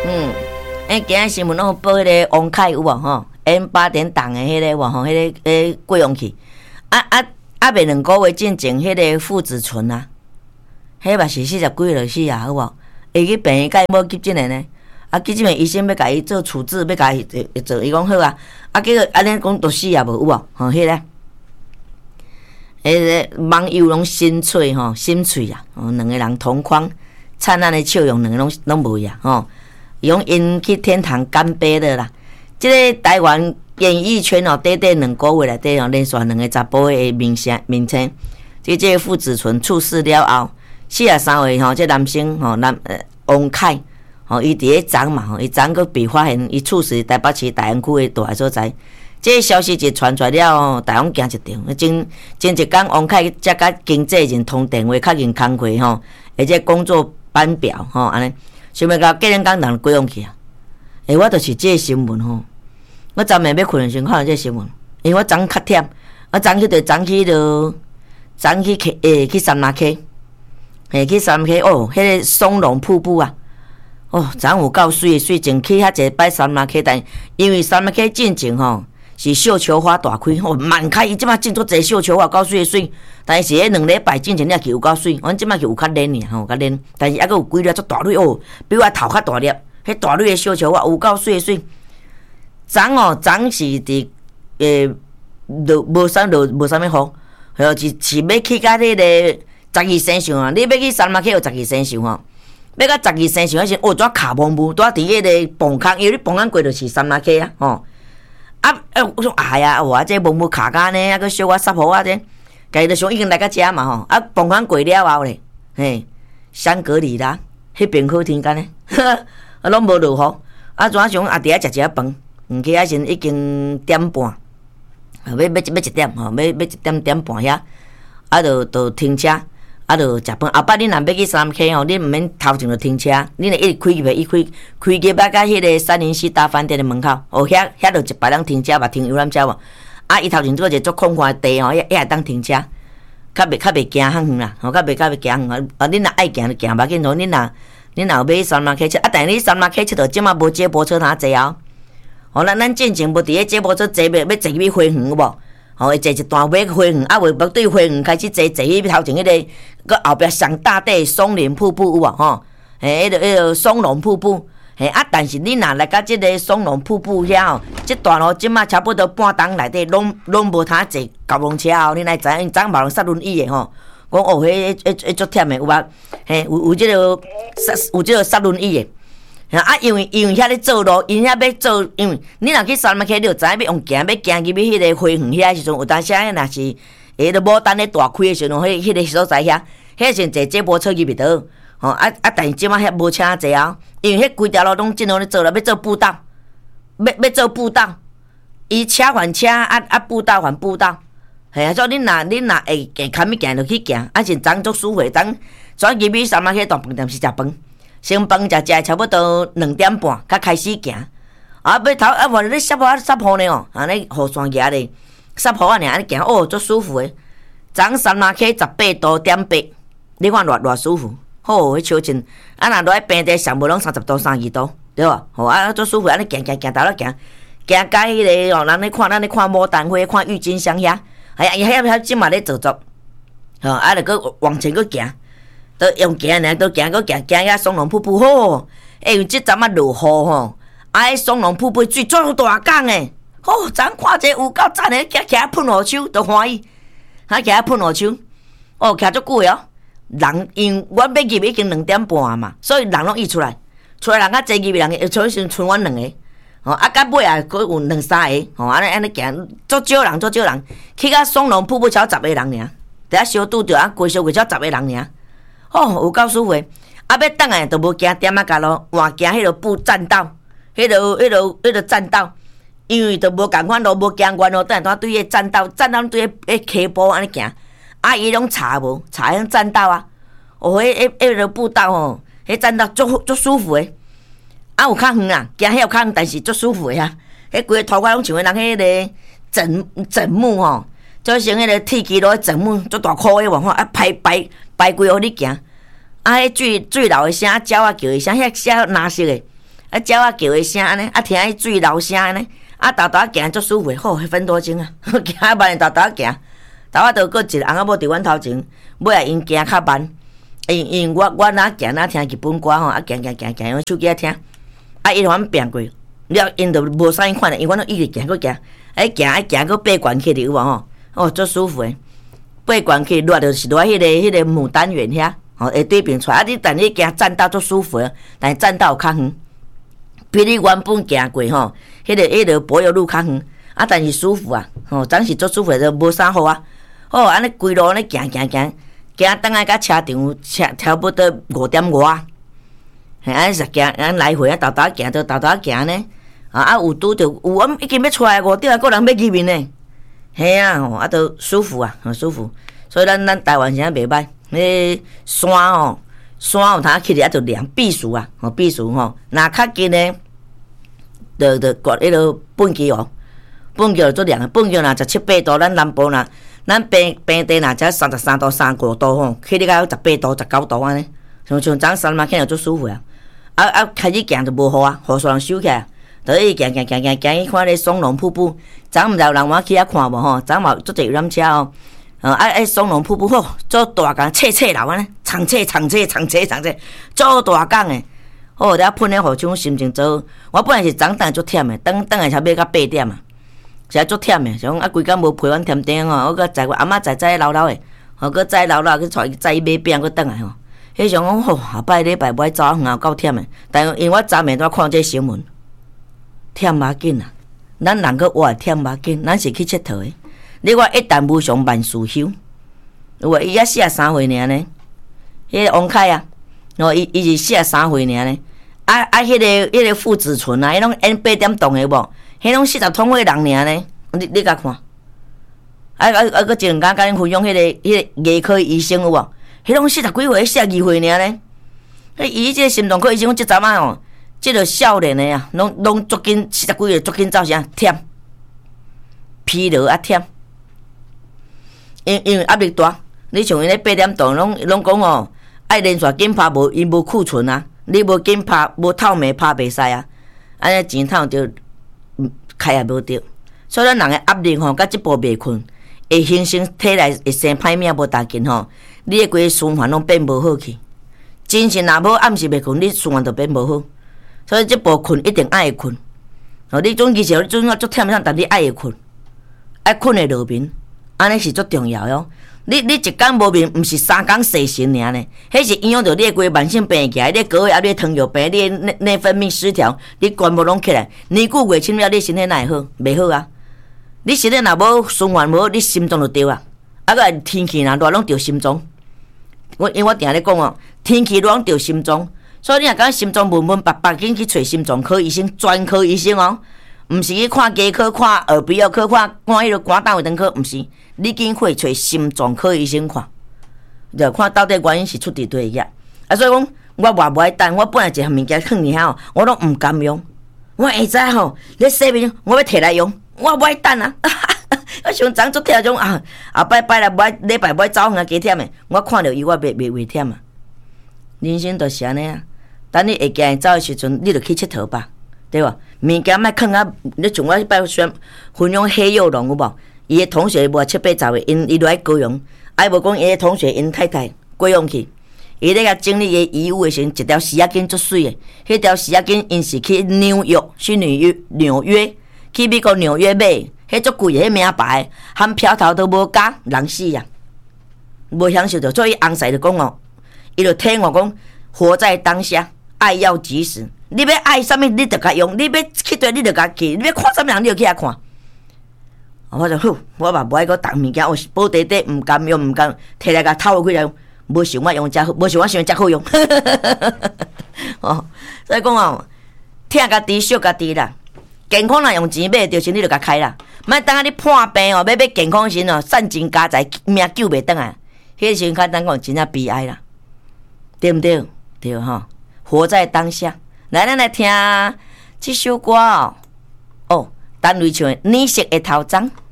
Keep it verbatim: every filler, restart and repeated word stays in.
嗯，诶，今日新闻拢报迄个王凯有无吼？N 八点档的迄个无吼，迄个诶贵用去，啊啊啊！未两个月进前，迄个父子醇啊，迄嘛是四十几落死啊，好无？会去病院，甲伊无急诊的呢？啊，急诊的医生要甲伊做处置，要甲伊做，伊讲好啊，啊，结果安尼讲都死啊无有无？吼，迄个。迄个网友拢心碎吼，心碎啊！哦，两个人同框，灿烂的笑容，两个拢拢无呀吼。用因去天堂干杯的啦！即、这个台湾演艺圈哦，短短两个月内底哦，连续两个查甫的明星明星，即这个父子醇出事了后，四十三岁吼，这男生吼男呃王凯吼，伊伫咧昨嘛吼，伊昨个被发现伊猝死台北市大安区的大所在。这个消息一传出来了吼，大家惊一跳。前前一天，王凯才甲经纪人通电话，确认工课吼，而且工作班表吼，安尼，想要甲隔两工人归用去啊。诶，我就是这个新闻吼，我昨暝要困的时候看到这个新闻，因为我昨较忝，我昨去就昨去就昨去去诶去三马溪，诶去三马溪哦，迄、那个松龙瀑布啊。哦，昨有够水的水，前去遐一摆三马溪，但因为三马溪进前吼。是绣球花大开吼，满开伊即马进做侪绣球花够水诶水，但是迄两礼拜进前了去有够水，阮即马就有较冷尔吼，较冷，但是还佫有几粒足大蕊哦，比我头较大粒，迄大蕊诶绣球花有够水诶水。昨哦，昨是伫诶，落无啥落无啥物雨，吼是是要去甲迄个十二生肖啊，你要去三马溪有十二生肖吼，要甲十二生肖迄时哦，拄卡蒙雾，拄伫迄个崩坑，因为你崩坑过就是三马溪啊，吼。啊！啊！我说哎呀，我这蒙雾卡干呢，啊个小我湿雨啊这，家己就想已经来到遮嘛吼，啊崩坑过了后咧，嘿，香格里拉迄边好天干呢，啊拢无落雨，啊怎想啊伫遐食一饭，毋去遐先已经点半，啊要要要一点吼，要要一点点半遐，啊就就停车。啊，就食饭。后摆恁若要去三溪吼，恁毋免头前就停车，恁会一直开入去，一开开入啊，到迄个三零四大饭店的门口，哦，遐遐就一排人停车嘛，停游览车嘛。啊，伊头前做一个足空旷的地吼，遐遐会当停车，较袂较袂行远啦，吼，较袂较袂行远。啊，恁若爱行就行吧，紧，吼，恁若恁若要去三马溪佚，啊，但是你三马溪佚佗即马无接驳车通坐哦。吼，咱咱进前无伫咧接驳车坐要要坐去花园有无？吼，会坐一段尾花园，啊，袂要对花园开始坐坐去头前迄、那个。个后壁上大地松林瀑布有无吼？嘿，迄个迄个松龙瀑布，嘿啊！但是你若来到即个松龙瀑布遐吼，即段路即马差不多半冬内底拢拢无通坐交通车哦。你来知影，昨无人刹轮椅的吼，讲哦，迄迄迄足忝的有啊？嘿，有有即、这个刹有即个刹轮椅的。啊，因为因为遐咧做路，因遐要做，因为你若去三马溪，你就知影要用行，要行入去迄个花园遐时阵，有当时啊，若是。诶，都无等咧大开诶时阵，迄迄个所在遐，迄先坐接驳车去袂倒，吼啊啊！但是即马遐无车坐啊，因为迄规条路拢正路咧做啦，要做步道，要要做步道，伊车还车，啊啊步道还步道，系啊！所以恁若恁若会会堪去行就去行，啊是昨做舒服，昨昨入去三马溪大饭店是食饭，先饭食食差不多两点半，才开始行，啊要头啊话咧湿雨湿雨呢哦，安尼雨伞举咧。湿雨啊，尔安尼行哦，足舒服诶。昨三马溪十八度点八，你看偌偌舒服，好，迄超真。啊，若落喺平地上无拢三十度、三十二度，对无？吼啊，足舒服，安尼行行行，头咧行，行到迄个哦，人咧看，咱咧看牡丹花，看郁金香遐，哎呀，遐遐即嘛咧做作，吼啊，著搁往前搁行，都用行呢，都行搁行，行遐松龙瀑布好，哎，因为即阵啊落雨吼，啊，迄松龙瀑布水足大港诶。哦，昨看者有够赞诶，徛徛喷雨手，都欢喜。哈，徛喷雨手，哦，徛足久哦。人因阮要入已经两点半嘛，所以人拢溢出来，出来人较济入人，又剩剩剩阮两个。哦，啊，到尾啊，佫有两三个，吼，安尼安尼行，足少人，足少人，去到松龙瀑布超十个人尔，伫遐小拄着啊，规小规超十个人尔。哦，有够舒服诶。啊，要等下都无行点啊甲咯，换行迄落步栈道，迄落迄落迄落栈道。因为都无共款路，无行远路，等下对迄栈道，栈道对迄迄溪坡安尼行，啊伊拢查无，查迄栈道啊，哦，迄迄迄落步道吼，迄栈道足足舒服诶，啊有较远啊，行遐有较远，但是足舒服诶啊，迄规个头壳拢像人迄个枕枕木吼，做成迄个铁枝路枕木，足大箍诶，吼，啊排排排规互你行，啊迄水水流诶声，鸟仔叫诶声，遐声蓝色诶。 啊鸟仔叫的声安尼，啊听迄水流声安尼，啊豆豆仔行足舒服，好分多钟啊，行慢豆豆仔行，豆仔都佫一个翁仔某伫阮头前，尾仔因行较慢，因因我我哪行哪听日本歌吼，啊行行行行用手机仔听，啊伊互阮变过，了因就无啥物看咧，因为阮一直行佫行，哎行哎行佫爬悬起哩有无吼，哦足舒服诶，爬悬起落就是落迄个迄个牡丹园遐。哦，会对面出，啊！你但你行栈道足舒服，但是栈道有较远，比你原本行过吼，迄、那个迄、那个柏油路较远，啊，但是舒服啊，吼、哦，总是足舒服，就无啥好啊。哦，安尼规路安尼行行行，行等下到车场，车差不多五点外啊，嘿，安尼实行，安来回啊，豆豆行着豆豆行呢，啊啊有拄着有啊，已经要出来五点啊，个人要入面呢，嘿啊，吼，啊都舒服啊，很舒服，所以咱咱台湾现在袂歹。迄山吼，山有通起哩，啊，就凉避暑啊，吼避暑吼。若较近呢，就就割迄个本桥哦，本桥就足凉，本桥若十七八度，咱南部若咱平平地若才三十三度、三十五度吼，起哩到十八度、十九度安尼，像像昨三嘛，起来足舒服啊。啊啊，开始行就无雨啊，雨煞收起来，就一直行行行行行去看咧松龙瀑布。昨毋知有人往去遐看无吼？昨嘛足侪游览车哦。哦，啊！哎，松龙瀑布好，做大港，切切流安尼，长切长切长切长切，做大港诶。哦，了喷咧雨枪，心情做。我本来是昨顿足忝诶，等等下才要到八点啊，实在足忝诶。想讲啊，规工无陪阮添丁吼，我搁载我阿嬷载载老老诶，吼，搁载老老去带载伊买饼，搁转来吼。迄想讲吼，后摆礼拜歹走远啊，够忝诶。但因为我昨暝拄看这新闻，忝无要紧啊，咱人搁活忝无要紧，咱是去佚佗诶。你我一旦无上万事休，有啊，伊才四十三岁尔呢。迄个王凯啊，哦，伊伊是四十三岁尔呢。啊啊，迄、那个迄、那个傅子纯啊，迄拢演八点档的无，迄拢四十通岁人尔呢。你你甲看，啊啊啊，搁一两工甲恁分享迄、那个迄、那个牙科医生有无？迄拢四十几岁，四十二岁尔呢。迄伊即个心脏科医生，即阵仔哦，即个少年的啊，拢拢足紧四十几岁，足紧走啥？忝、疲劳啊忝。因因为压力大，你像因咧八点档，拢拢讲哦，爱连续紧拍无，伊无库存啊，你无紧拍，无透明拍袂使啊，安尼钱趁着，开也无着，所以咱人诶压力吼，甲即步袂困，会形成体内会生歹命无大紧吼，你诶规个循环拢变无好去，精神若无暗时袂困，你循环就变无好，所以即步困一定爱会困，哦，你总其实你总啊足忝忝，但你爱会困，爱困会落眠。安尼是足重要哟！你你一工无眠，毋是三工洗身尔呢？迄是影响到你诶规慢性病起来，你高血压、你糖尿病、你内内分泌失调，你全部拢起来。年久月深了，你身体哪会好？袂好啊！你身体若无循环无，你心脏就着啊！啊个天气若热，拢着心脏。我因为我定咧讲哦，天气热着心脏，所以你若讲心脏闷闷，白白紧去找心脏科医生、专科医生哦。毋是去看家科、看耳鼻喉科、看看迄个肝胆胃肠科，毋是，你紧去找心脏科医生看，就看到底原因是出伫对个。啊，所以讲我偌无爱等，我本来一项物件放伫遐吼，我拢毋甘用。我下早吼，咧洗面，我要摕来用，我无爱等啊！我想昨做忝种啊，后摆摆来无爱礼拜无爱走远加忝诶，我看着伊我袂袂袂忝啊。人生就是安尼啊，等你会惊走诶时阵，你着去佚佗吧。对吧？物件莫囥啊！你像我迄摆宣分享黑幼龙有无？伊个同学无七八十个，因伊落来高雄，啊无讲伊个同学因太太过雄去，伊咧甲整理伊个衣物的时阵，一条丝仔巾足水的，迄条丝仔巾因是去纽约，去纽约纽约，去美国纽约买，迄足贵的，迄名牌，含票头都无加，人死啊！无享受着，所以翁婿就讲哦，伊就听我讲，活在当下，爱要及时。你要爱啥物，你着甲用；你要去对，你着甲去；你要看啥物人，你着去遐看。我就好，我嘛无爱个动物件，我是保底底，毋甘用，毋甘摕来甲偷开来用，无想我用遮好，无想我想遮好用。哦，所以讲哦，疼家己，惜家己啦。健康若用钱买着时，你着甲开啦。莫等下你破病哦，要买健康时哦，散尽家财，命救袂转来。迄时阵较等讲真正悲哀啦，对毋对？对吼，活在当下。来，咱来听这首歌哦。哦，单位唱的《你识的头鬃》。